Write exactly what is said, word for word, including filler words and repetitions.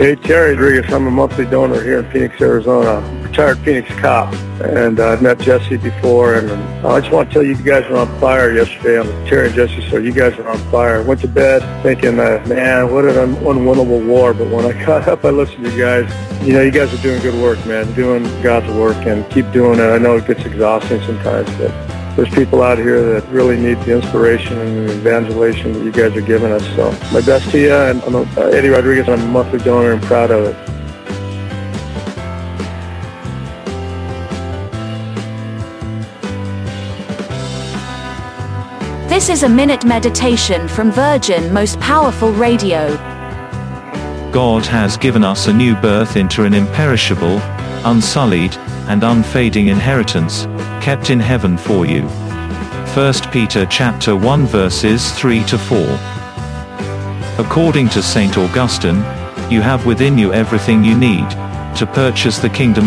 Hey, Terry Rodriguez. I'm a monthly donor here in Phoenix, Arizona. Retired Phoenix cop, and uh, I've met Jesse before, and uh, I just want to tell you, you guys were on fire yesterday on the Terry and Jesse show. You guys were on fire. Went to bed thinking, uh, man, what an un- unwinnable war. But when I got up, I listened to you guys. You know, you guys are doing good work, man. Doing God's work, and keep doing it. I know it gets exhausting sometimes, but there's people out here that really need the inspiration and the evangelization that you guys are giving us. So my best to you, and I'm a, uh, Eddie Rodriguez. I'm a monthly donor and proud of it. This is a minute meditation from Virgin Most Powerful Radio. God has given us a new birth into an imperishable, unsullied, and unfading inheritance, kept in heaven for you. First Peter chapter one verses three to four. According to Saint Augustine, you have within you everything you need to purchase the kingdom